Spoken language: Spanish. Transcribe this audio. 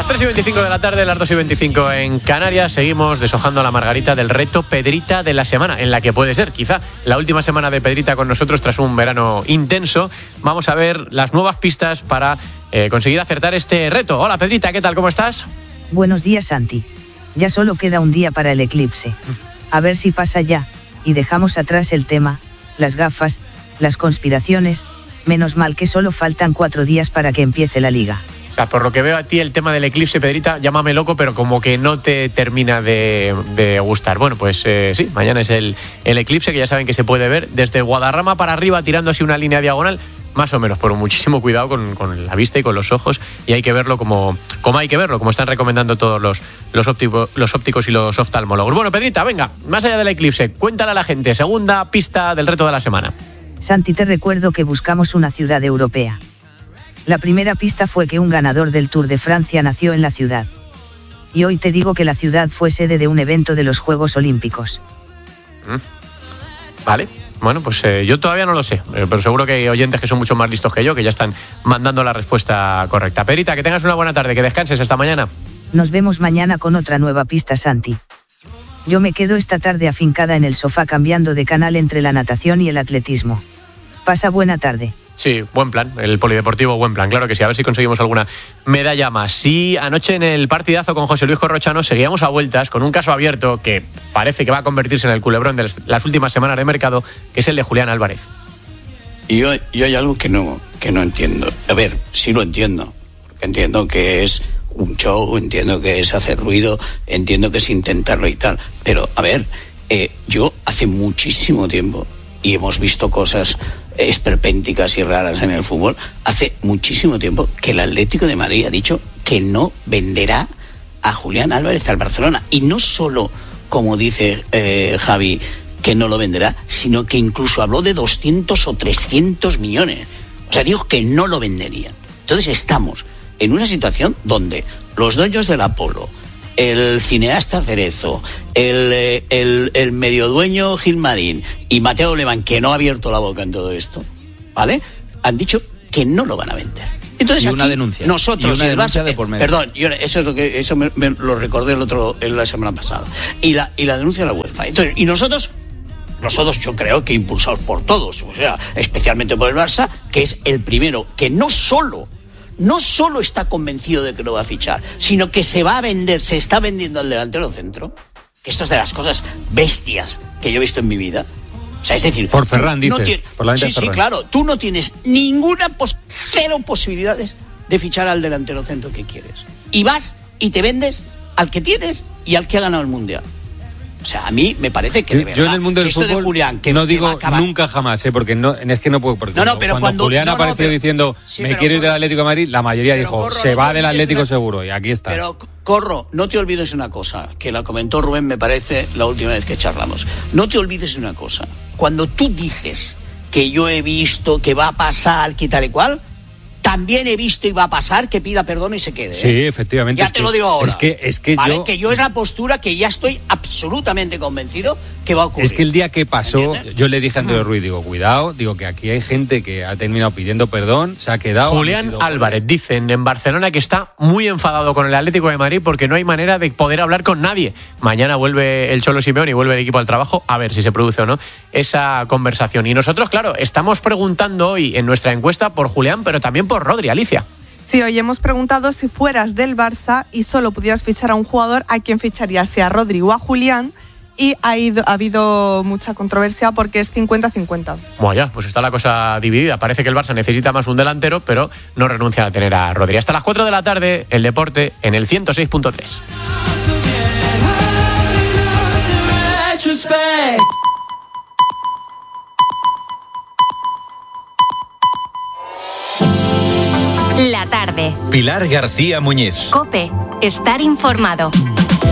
3:25 de la tarde, las 2:25 en Canarias. Seguimos deshojando la margarita del reto Pedrita de la semana, en la que puede ser quizá la última semana de Pedrita con nosotros tras un verano intenso. Vamos a ver las nuevas pistas para conseguir acertar este reto. Hola Pedrita, ¿qué tal? ¿Cómo estás? Buenos días, Santi. Ya solo queda un día para el eclipse. A ver si pasa ya, y dejamos atrás el tema, las gafas, las conspiraciones. Menos mal que solo faltan 4 días para que empiece la liga. O sea, por lo que veo a ti el tema del eclipse, Pedrita, llámame loco, pero como que no te termina de gustar. Bueno, pues sí, mañana es el eclipse, que ya saben que se puede ver desde Guadarrama para arriba, tirando así una línea diagonal, más o menos, por muchísimo cuidado con la vista y con los ojos, y hay que verlo como hay que verlo, como están recomendando todos los ópticos y los oftalmólogos. Bueno, Pedrita, venga, más allá del eclipse, cuéntale a la gente, segunda pista del reto de la semana. Santi, te recuerdo que buscamos una ciudad europea. La primera pista fue que un ganador del Tour de Francia nació en la ciudad. Y hoy te digo que la ciudad fue sede de un evento de los Juegos Olímpicos. Vale, bueno, pues yo todavía no lo sé, pero seguro que hay oyentes que son mucho más listos que yo, que ya están mandando la respuesta correcta. Pedrita, que tengas una buena tarde, que descanses, hasta mañana. Nos vemos mañana con otra nueva pista, Santi. Yo me quedo esta tarde afincada en el sofá cambiando de canal entre la natación y el atletismo. Pasa buena tarde. Sí, buen plan, el polideportivo, buen plan, claro que sí, a ver si conseguimos alguna medalla más. Sí, anoche en el partidazo con José Luis Corrochano seguíamos a vueltas con un caso abierto que parece que va a convertirse en el culebrón de las últimas semanas de mercado, que es el de Julián Álvarez. Y yo hay algo que no entiendo. A ver, sí lo entiendo, porque entiendo que es un show, entiendo que es hacer ruido, entiendo que es intentarlo y tal, pero a ver, yo hace muchísimo tiempo, y hemos visto cosas esperpénticas y raras en el fútbol, hace muchísimo tiempo que el Atlético de Madrid ha dicho que no venderá a Julián Álvarez al Barcelona, y no solo, como dice Javi, que no lo venderá, sino que incluso habló de 200 o 300 millones, o sea, dijo que no lo venderían. Entonces estamos en una situación donde los dueños del Apolo, el cineasta Cerezo, el mediodueño Gilmarín y Mateo Alemán, que no ha abierto la boca en todo esto, ¿vale?, han dicho que no lo van a vender. Entonces, y aquí, una denuncia. Nosotros, y una el denuncia Barça, de por medio. perdón, eso me lo recordé la semana pasada. Y la denuncia de la UEFA. Entonces, y nosotros yo creo que impulsados por todos, o sea, especialmente por el Barça, que es el primero que no solo está convencido de que lo va a fichar, sino que se va a vender, se está vendiendo al delantero centro, que esto es de las cosas bestias que yo he visto en mi vida. O sea, es decir, por Ferran, dices. Por la sí, claro, tú no tienes cero posibilidades de fichar al delantero centro que quieres. Y vas y te vendes al que tienes y al que ha ganado el Mundial. O sea, a mí me parece que de verdad, yo en el mundo del fútbol de Julián, no digo nunca jamás, porque no, es que no puedo, porque pero cuando Julián apareció diciendo me quiero ir del Atlético de Madrid, la mayoría dijo Corro, se va del Atlético seguro, y aquí está. Pero Corro, no te olvides una cosa, que la comentó Rubén, me parece, la última vez que charlamos. No te olvides una cosa, cuando tú dices que yo he visto que va a pasar, que tal y cual, también he visto y va a pasar que pida perdón y se quede. Sí, efectivamente. Ya te lo digo ahora. Es que ¿vale? Que yo es la postura que ya estoy absolutamente convencido que va a ocurrir. Es que el día que pasó, yo le dije a Antonio Ruiz, digo, cuidado, digo que aquí hay gente que ha terminado pidiendo perdón, se ha quedado... Julián Álvarez, dicen en Barcelona que está muy enfadado con el Atlético de Madrid porque no hay manera de poder hablar con nadie. Mañana vuelve el Cholo Simeone y vuelve el equipo al trabajo, a ver si se produce o no esa conversación. Y nosotros, claro, estamos preguntando hoy en nuestra encuesta por Julián, pero también por Rodri. Alicia. Sí, hoy hemos preguntado si fueras del Barça y solo pudieras fichar a un jugador, ¿a quién ficharías? Si a Rodri o a Julián. Y ha habido mucha controversia porque es 50-50. Bueno, ya, pues está la cosa dividida. Parece que el Barça necesita más un delantero, pero no renuncia a tener a Rodri. Hasta las 4 de la tarde, el deporte en el 106.3. La tarde. Pilar García Muñiz. COPE. Estar informado.